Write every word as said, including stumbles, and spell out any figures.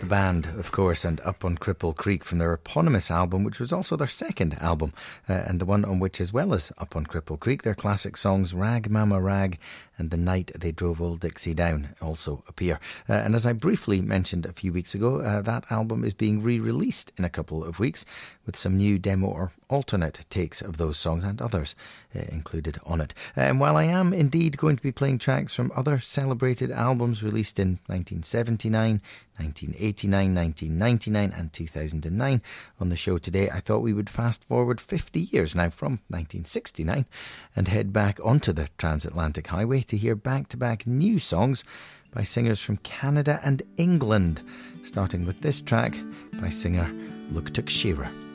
The band, of course, and Up on Cripple Creek from their eponymous album, which was also their second album, uh, and the one on which, as well as Up on Cripple Creek, their classic songs Rag Mama Rag and The Night They Drove Old Dixie Down also appear. Uh, and as I briefly mentioned a few weeks ago, uh, that album is being re-released in a couple of weeks with some new demo or alternate takes of those songs and others uh, included on it. Uh, and while I am indeed going to be playing tracks from other celebrated albums released in nineteen seventy-nine, nineteen eighty-nine, nineteen ninety-nine and two thousand nine on the show today, I thought we would fast forward fifty years now from nineteen sixty-nine and head back onto the transatlantic highway to hear back-to-back new songs by singers from Canada and England, starting with this track by singer Luk Tuk Shira.